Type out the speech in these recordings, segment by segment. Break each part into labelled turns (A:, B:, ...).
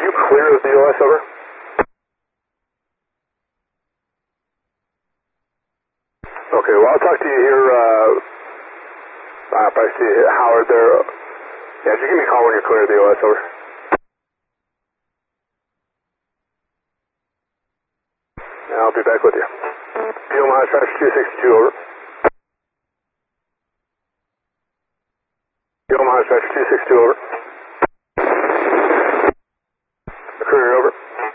A: you clear of DOS, over? Okay, well, I'll talk to you here, if I see Howard there. Yeah, just give me a call when you're clear of DOS, over. Yeah, I'll be back with you. Fuel mileage factor 262, over. Fuel mileage factor 262, over. Courier, over.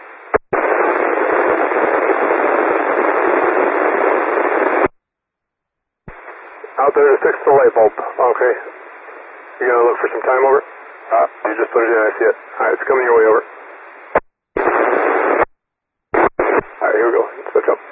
A: Out there, fix the light bulb. Okay. You're gonna look for some time, over? You just put it in, I see it. Alright, it's coming your way, over. Alright, here we go. Switch up.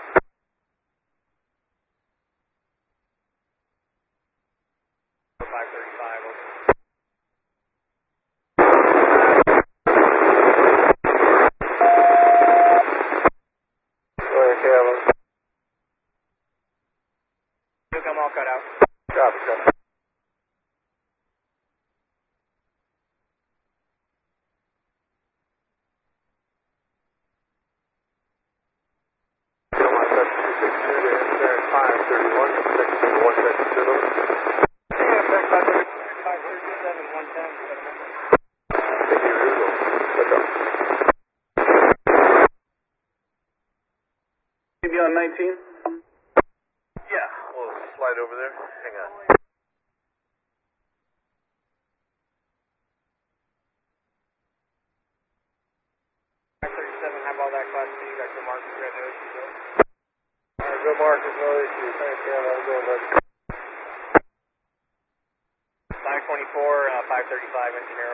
B: I'm all cut out.
A: Copy, copy. Fuel mileage factor 262 to Aaron 531, section 1, section 2, over.
B: Yeah, 537, 110.
A: Thank you, here we go. Switch up.
C: Maybe on 19?
D: Yeah, we'll slide over there. Hang on.
B: 537, how about that class C? Got your mark, you got no issues there?
A: Alright, go Marcus, no issues. Thanks, Cam. I'll go, bud.
B: 524, 535, engineer.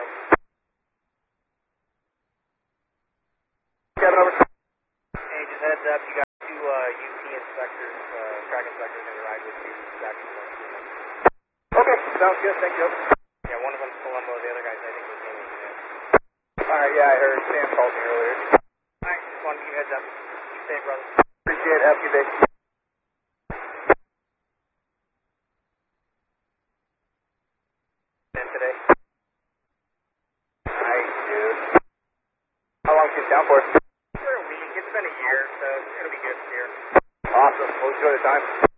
A: Kevin, over.
B: Hey, just heads up, you got two UP inspectors, track inspectors in your ride with you. Back to you.
A: Okay, sounds good. Thank you.
B: Yeah, one of them's Colombo, the other guy's I think was Damien.
A: Alright, yeah, I heard Sam called me earlier.
B: Alright, just wanted to give you a heads up. Be safe, brother.
A: Appreciate it. Have a good day.
B: Today.
A: Nice, dude. How long is it down for?
B: For a week, it's been a year, so it'll be good here.
A: Awesome. We'll enjoy the time.